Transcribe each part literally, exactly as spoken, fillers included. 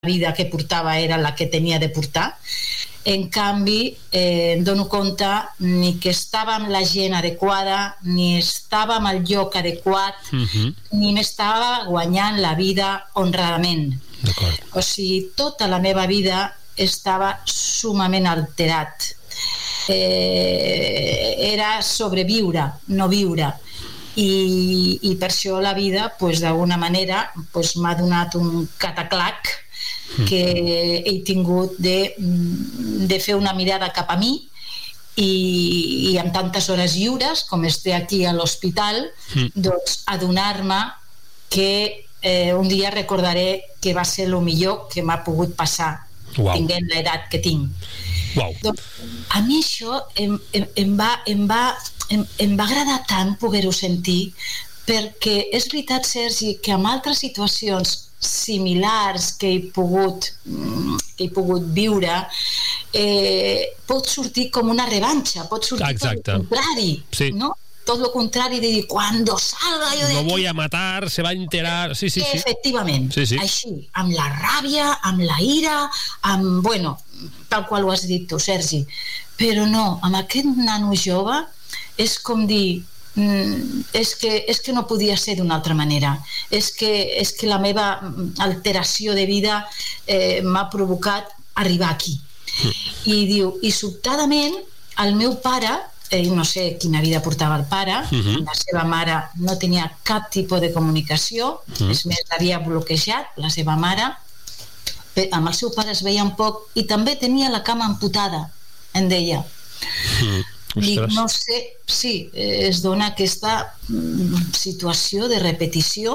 vida que portava era la que tenia de portar. En canvi, eh, em dono compte ni que estava amb la gent adequada, ni estava amb el lloc adequat, uh-huh. ni m'estava guanyant la vida honradament. D'acord. O sigui, tota la meva vida estava sumament alterat. Eh, era sobreviure, no viure. I, i per això la vida, pues, d'alguna manera, pues, m'ha donat un cataclac que he tingut de, de fer una mirada cap a mi i, i amb tantes hores lliures com estic aquí a l'hospital, mm. doncs adonar-me que eh, un dia recordaré que va ser el millor que m'ha pogut passar. Wow. Tinguent l'edat que tinc. Wow. Doncs, a mi això em, em, em, va, em, va, em, em va agradar tant poder-ho sentir, perquè és veritat, Sergi, que en altres situacions similars que he pogut que he pogut viure eh, pot sortir com una revanxa, pot sortir Exacte. tot el contrari, sí. no? Tot lo contrari de dir, cuando salga yo de no aquí... voy a matar, se va a enterar... Sí, sí, sí. Efectivament, sí, sí. Així, amb la ràbia, amb la ira, amb, bueno, tal qual ho has dit tu, Sergi. Però no, amb aquest nano jove és com dir... Mm, és, que, és que no podia ser d'una altra manera, és que, és que la meva alteració de vida eh, m'ha provocat arribar aquí. Mm. I diu, i sobtadament el meu pare, eh, no sé quina vida portava el pare, mm-hmm. amb la seva mare no tenia cap tipus de comunicació, mm. és més, l'havia bloquejat la seva mare, amb el seu pare es veia un poc i també tenia la cama amputada, em deia. Mm. Dic, no sé, sí, es dona aquesta mm, situació de repetició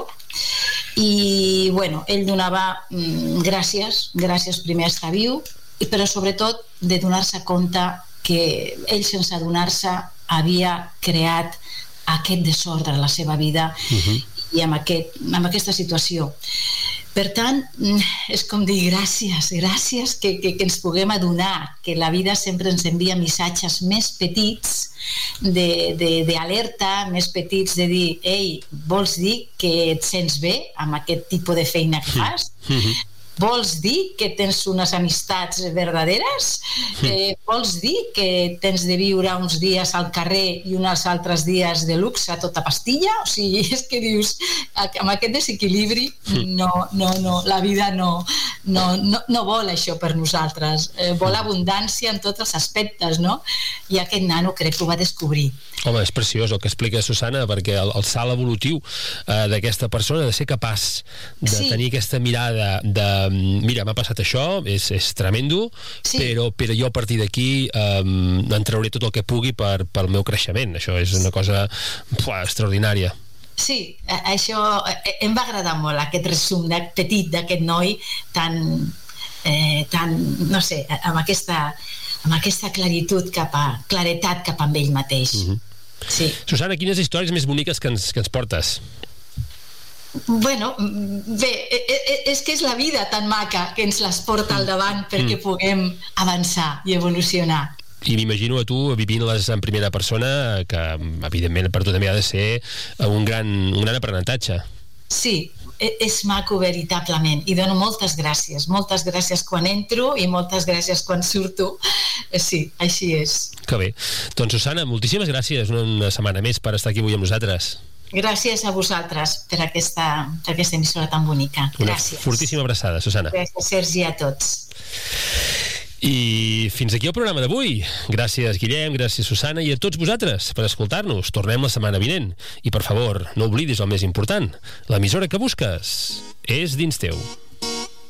i, bueno, ell donava mm, gràcies, gràcies primer a estar viu, però sobretot de donar-se compte que ell sense adonar-se havia creat aquest desordre a la seva vida uh-huh. i amb, aquest, amb aquesta situació. Per tant, és com dir gràcies, gràcies que, que, que ens puguem adonar que la vida sempre ens envia missatges més petits d'alerta, més petits de dir, ei, vols dir que et sents bé amb aquest tipus de feina que fas? Mm-hmm. Vols dir que tens unes amistats verdaderes? Eh, vols dir que tens de viure uns dies al carrer i uns altres dies de luxe a tota pastilla? O sigui, és que dius, amb aquest desequilibri no, no, no, la vida no, no, no, no vol això per nosaltres. Eh, vol abundància en tots els aspectes, no? I aquest nano crec que ho va descobrir. Home, és preciós el que explica Susana, perquè el, el salt evolutiu eh, d'aquesta persona, de ser capaç de sí. tenir aquesta mirada de mira, m'ha passat això, és, és tremendo, sí. però, però jo a partir d'aquí eh, en trauré tot el que pugui per, pel meu creixement. Això és una cosa pua, extraordinària. Sí, això em va agradar molt, aquest resum de, petit d'aquest noi tan, eh, tan, no sé, amb aquesta, amb aquesta claritud cap a, claretat cap a ell mateix. Mm-hmm. Sí. Susana, quines històries més boniques que ens, que ens portes? Bueno, bé, és que és la vida tan maca que ens les porta al davant perquè mm. puguem avançar i evolucionar. I m'imagino a tu vivint-les en primera persona, que evidentment per tu també ha de ser un gran, un gran aprenentatge. Sí, és maco veritablement i dono moltes gràcies, moltes gràcies quan entro i moltes gràcies quan surto. Sí, així és. Que bé. Doncs Susana, moltíssimes gràcies una setmana més per estar aquí avui amb nosaltres. Gràcies a vosaltres per aquesta, per aquesta emissora tan bonica. Gràcies. Una fortíssima abraçada, Susana. Gràcies, Sergi, a tots. I fins aquí el programa d'avui. Gràcies, Guillem, gràcies, Susana, i a tots vosaltres per escoltar-nos. Tornem la setmana vinent. I, per favor, no oblidis el més important. L'emissora que busques és dins teu.